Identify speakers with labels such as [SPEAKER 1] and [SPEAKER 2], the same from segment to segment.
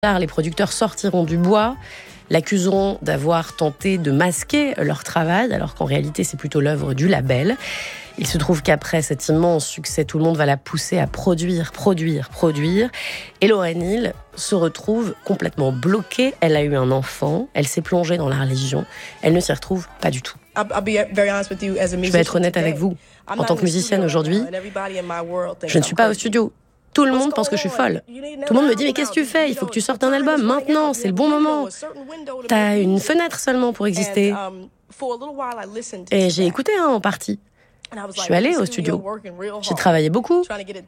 [SPEAKER 1] tard, les producteurs sortiront du bois, l'accuseront d'avoir tenté de masquer leur travail, alors qu'en réalité, c'est plutôt l'œuvre du label. Il se trouve qu'après cet immense succès, tout le monde va la pousser à produire. Et Lauryn Hill se retrouve complètement bloquée. Elle a eu un enfant, elle s'est plongée dans la religion. Elle ne s'y retrouve pas du tout. Je vais être honnête avec vous. En tant que musicienne aujourd'hui, je ne suis pas au studio. Tout le monde pense que je suis folle. Tout le monde me dit « Mais qu'est-ce que tu fais ? Il faut que tu sortes un album maintenant, c'est le bon moment. T'as une fenêtre seulement pour exister. » Et j'ai écouté en partie. Je suis allée au studio. J'ai travaillé beaucoup.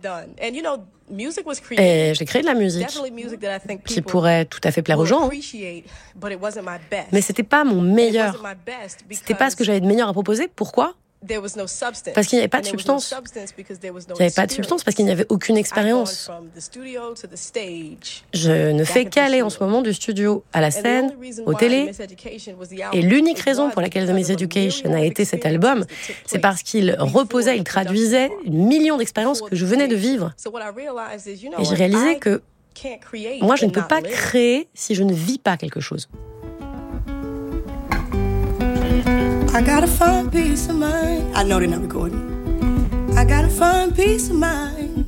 [SPEAKER 1] Et j'ai créé de la musique qui pourrait tout à fait plaire aux gens. Mais c'était pas mon meilleur. C'était pas ce que j'avais de meilleur à proposer. Pourquoi ? Parce qu'il n'y avait pas de substance. Il n'y avait pas de substance parce qu'il n'y avait aucune expérience. Je ne fais qu'aller en ce moment du studio à la scène, aux télés. Et l'unique raison pour laquelle The Miseducation a été cet album, c'est parce qu'il reposait, il traduisait 1 million d'expériences que je venais de vivre. Et j'ai réalisé que moi, je ne peux pas créer si je ne vis pas quelque chose.
[SPEAKER 2] I gotta find peace of mind. I know they're not recording. I gotta find peace of mind.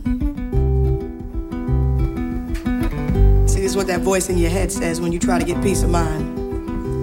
[SPEAKER 2] See, this is what that voice in your head says when you try to get peace of mind.